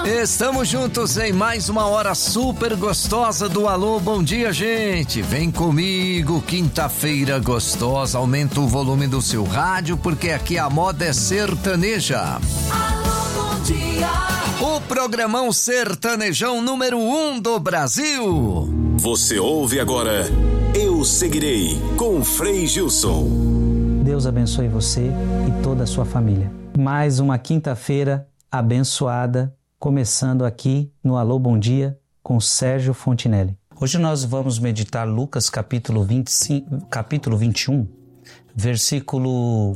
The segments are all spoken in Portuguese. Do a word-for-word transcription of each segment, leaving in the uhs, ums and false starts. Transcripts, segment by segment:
Estamos juntos em mais uma hora super gostosa do Alô Bom Dia, gente. Vem comigo, quinta-feira gostosa. Aumenta o volume do seu rádio, porque aqui a moda é sertaneja. Alô Bom Dia. O programão sertanejão número um do Brasil. Você ouve agora Eu Seguirei, com Frei Gilson. Deus abençoe você e toda a sua família. Mais uma quinta-feira abençoada, começando aqui no Alô Bom Dia com Sérgio Fontinelli. Hoje nós vamos meditar Lucas capítulo, vinte e cinco, capítulo vinte e um, versículo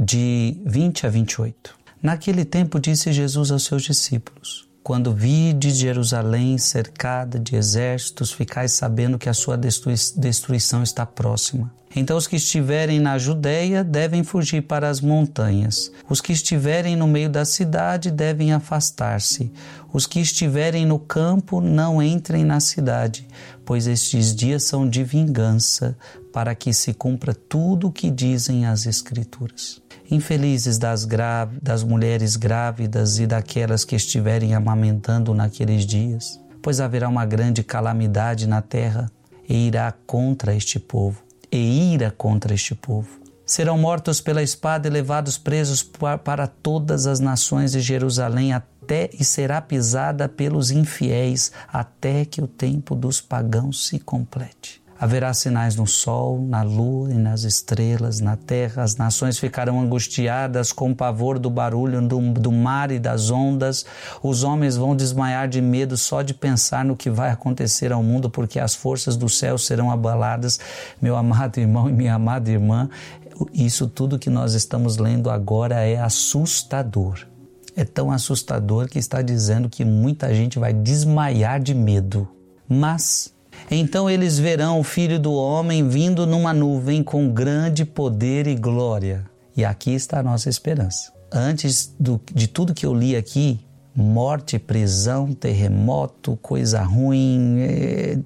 de vinte a vinte e oito. Naquele tempo disse Jesus aos seus discípulos: quando vides Jerusalém cercada de exércitos, ficais sabendo que a sua destruição está próxima. Então os que estiverem na Judéia devem fugir para as montanhas. Os que estiverem no meio da cidade devem afastar-se. Os que estiverem no campo não entrem na cidade, pois estes dias são de vingança, para que se cumpra tudo o que dizem as Escrituras. Infelizes das, gra... das mulheres grávidas e daquelas que estiverem amamentando naqueles dias, pois haverá uma grande calamidade na terra e irá contra este povo. E ira contra este povo. Serão mortos pela espada e levados presos para todas as nações de Jerusalém até e será pisada pelos infiéis até que o tempo dos pagãos se complete. Haverá sinais no sol, na lua e nas estrelas, na terra. As nações ficarão angustiadas com o pavor do barulho do, do mar e das ondas. Os homens vão desmaiar de medo só de pensar no que vai acontecer ao mundo, porque as forças do céu serão abaladas. Meu amado irmão e minha amada irmã, isso tudo que nós estamos lendo agora é assustador. É tão assustador que está dizendo que muita gente vai desmaiar de medo. Mas então eles verão o Filho do Homem vindo numa nuvem com grande poder e glória. E aqui está a nossa esperança. Antes do, de tudo que eu li aqui, morte, prisão, terremoto, coisa ruim, é,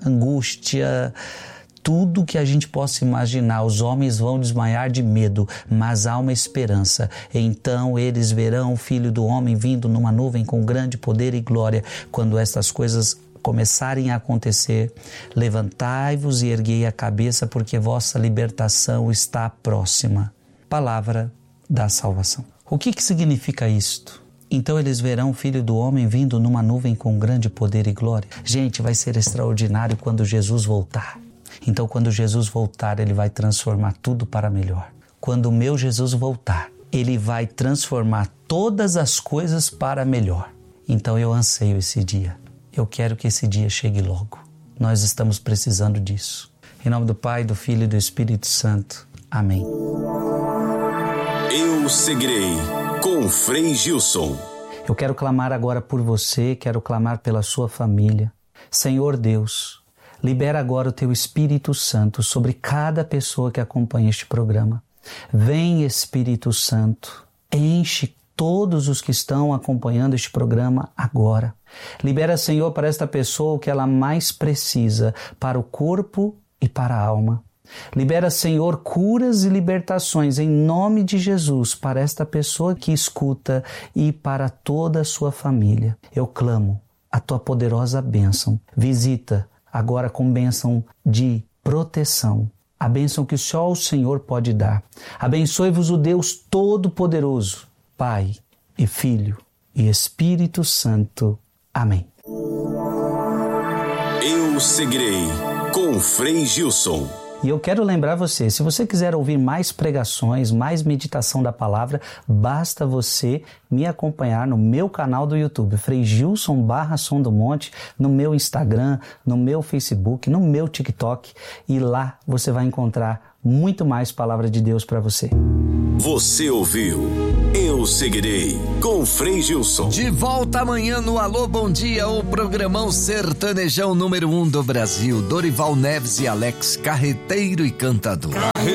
angústia, tudo que a gente possa imaginar, os homens vão desmaiar de medo, mas há uma esperança. Então eles verão o Filho do Homem vindo numa nuvem com grande poder e glória. Quando estas coisas começarem a acontecer, levantai-vos e erguei a cabeça, porque vossa libertação está próxima. Palavra da salvação. O que que significa isto? Então eles verão o Filho do Homem vindo numa nuvem com grande poder e glória. Gente, vai ser extraordinário quando Jesus voltar. Então quando Jesus voltar, Ele vai transformar tudo para melhor. Quando o meu Jesus voltar, Ele vai transformar todas as coisas para melhor. Então eu anseio esse dia. Eu quero que esse dia chegue logo. Nós estamos precisando disso. Em nome do Pai, do Filho e do Espírito Santo. Amém. Eu Seguirei, com Frei Gilson. Eu quero clamar agora por você, quero clamar pela sua família. Senhor Deus, libera agora o Teu Espírito Santo sobre cada pessoa que acompanha este programa. Vem, Espírito Santo, enche todos os que estão acompanhando este programa agora. Libera, Senhor, para esta pessoa o que ela mais precisa, para o corpo e para a alma. Libera, Senhor, curas e libertações em nome de Jesus para esta pessoa que escuta e para toda a sua família. Eu clamo a Tua poderosa bênção. Visita agora com bênção de proteção, a bênção que só o Senhor pode dar. Abençoe-vos o Deus Todo-Poderoso, Pai e Filho e Espírito Santo. Amém. Eu Seguirei, com Frei Gilson. E eu quero lembrar você, se você quiser ouvir mais pregações, mais meditação da palavra, basta você me acompanhar no meu canal do YouTube, Frei Gilson barra Som do Monte, no meu Instagram, no meu Facebook, no meu TikTok, e lá você vai encontrar muito mais palavra de Deus para você. Você ouviu Eu Seguirei, com Frei Gilson. De volta amanhã no Alô Bom Dia, o programão sertanejão número um do Brasil. Dorival Neves e Alex, carreteiro e cantador.